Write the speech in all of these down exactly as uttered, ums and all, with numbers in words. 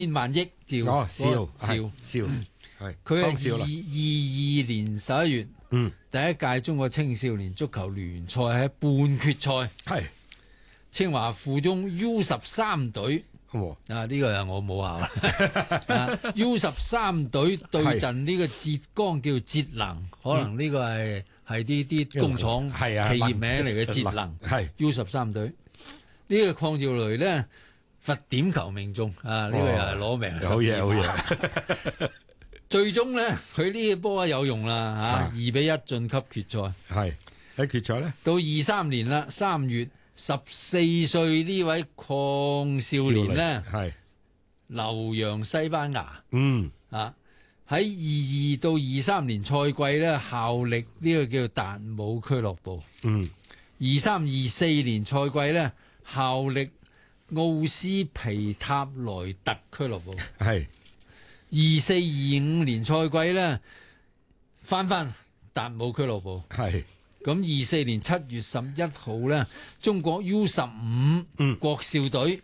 千萬億兆。 哦，少兆少係佢係當少啦。 二二二年十一月， 嗯， 第一屆中國青少年足球聯賽喺半決賽， 係清華附中 U 十三隊。 喎， 啊！呢、這個又我冇考啊 U 十三隊對陣呢個浙江叫節能，可能呢個係係啲啲工廠係啊企業名嚟嘅節能。 係 U 十三隊呢個鄺兆雷呢，罰點球命中啊！呢、這個又係攞命。 好嘢，好嘢。 最終呢，佢呢個波有用啦嚇，二、啊、比一晉級決賽。 係喺決賽咧， 到二三年啦，三月。十四歲呢位鄺少年呢， 係留洋西班牙。 嗯啊，喺二二到二三年賽季呢，效力呢個叫達姆俱樂部。 嗯， 二三二四年賽季呢，效力奧斯皮塔萊特俱樂部。 係二四二五年賽季呢，翻翻達姆俱樂部。 係。 咁二四年七月十一號咧，中國 U 十五國少隊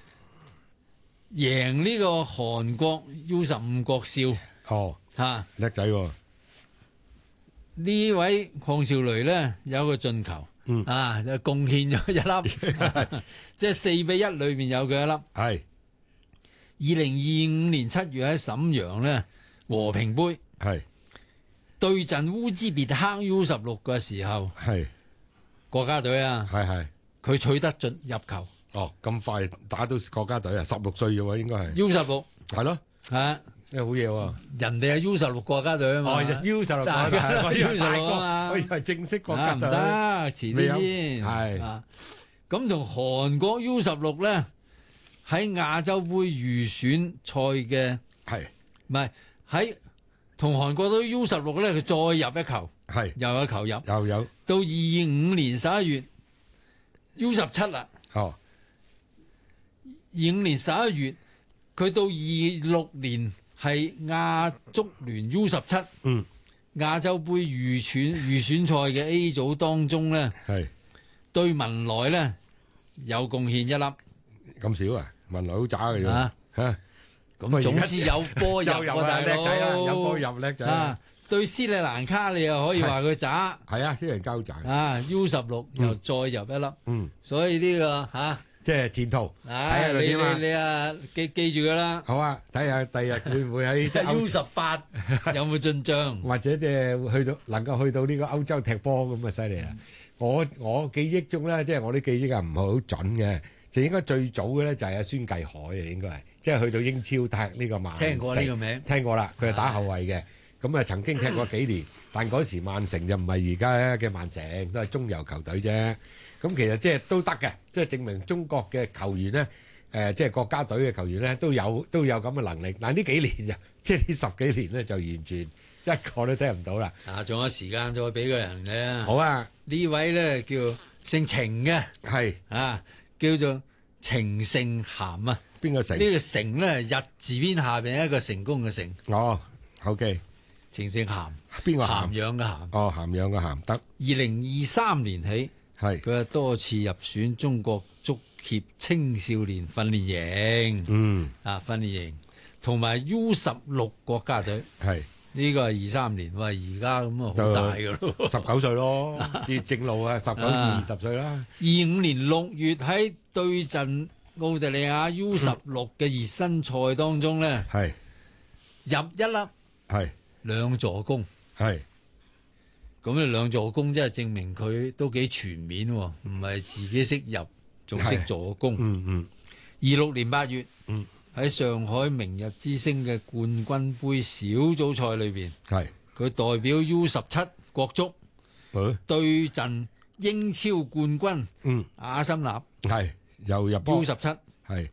贏呢個韓國 U 十五國少。 哦， 嚇叻仔喎！ 呢位鄺兆雷咧有個進球， 嗯、 啊就貢獻咗一粒，即係四比一裏面有佢一粒。 係二零二五年七月喺瀋陽咧和平杯。 係。 對陣烏茲別克 U 十六嘅時候， 係國家隊啊， 係係佢取得進入球。 哦，咁快打到國家隊啊！十六歲嘅喎，應該係 U 十六係咯， 係咩好嘢喎？ 人哋係 U 十六國家隊啊嘛。 哦，U 十六國家隊，我以為大哥，我以為正式國家隊。 唔得，遲啲先。 係啊，咁同韓國 U 十六咧喺亞洲杯預選賽嘅係唔係喺？同韓國隊 U 十六咧，佢再入一球， 係又有球入， 又有到二五年十一月 U 十七啦。 哦， 二五年十一月，佢到二六年係亞足聯 U 十七， 嗯， 亞洲杯預選預選賽嘅 A 組當中咧， 係對文萊咧有貢獻一粒。 咁少啊？文萊好渣嘅啫嚇。 咁總之有波入有啊，大佬， 有波入叻仔啊！對斯里蘭卡你又可以話佢渣， 係啊，斯人交仔啊 U 十六又再入一粒， 嗯， 所以呢個嚇， 即係戰圖，睇啊你下佢點啊！ 你你啊記記住佢啦。 好啊，睇下第日會唔會喺 U 十八有冇進帳， 或者即係去到能夠去到呢個歐洲踢波咁啊，犀利啦！我我記憶中咧，即係我啲記憶啊唔係好準嘅。就應該最早嘅咧就係阿孫繼海啊，應該係即係去到英超踢呢個曼城。 聽過呢個名， 聽過啦，佢係打後衞嘅，咁啊曾經踢過幾年，但嗰時曼城就唔係而家嘅曼城，都係中游球隊啫。咁其實即係都得嘅，即係證明中國嘅球員咧，誒即係國家隊嘅球員咧都有都有咁嘅能力。但呢幾年就即係呢十幾年咧就完全一個都聽唔到啦。 啊，仲有時間再俾個人嘅。 好啊， 呢位咧叫姓程嘅， 係啊。叫做程勝咸啊！ 邊個成？ 呢個成咧，日字邊下邊一個成功嘅成。 哦 ，OK。 程勝咸， 邊個咸陽嘅咸？ 哦，咸陽嘅咸得。 二零二三年起， 係佢係多次入選中國足協青少年訓練營。 嗯， 啊，訓練營同埋 U 十六國家隊。 係。 呢個係二三年，喂，而家咁啊好大噶咯， 十九歲咯，啲正路啊，十九至二十歲啦。 二五年六月喺對陣澳大利亞 U 十六嘅熱身賽當中咧， 係入一粒， 係兩助攻，係咁你兩助攻，即係證明佢都幾全面喎，唔係自己識入，仲識助攻。 嗯嗯。 二六年八月， 嗯。 喺上海明日之星嘅冠軍杯小組賽裏邊， 係佢代表 U 十七國足、嗯、對陣英超冠軍嗯阿森納， 係又入波 U 十七， 係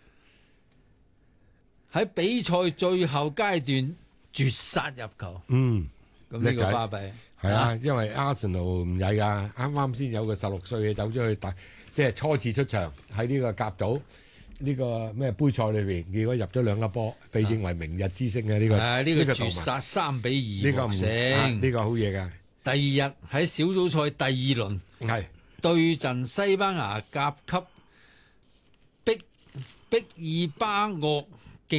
喺比賽最後階段絕殺入球。 嗯， 咁呢個巴閉係啊，因為阿仙奴唔曳噶，啱啱先有個十六歲嘅走咗去打，即係初次出場喺呢個甲組。呢個咩杯賽裏邊，結果入咗兩粒波，被認為明日之星嘅呢個。 係呢個絕殺三比二獲勝， 呢個好嘢㗎。 第二日喺小組賽第二輪係對陣西班牙甲級碧碧爾巴鄂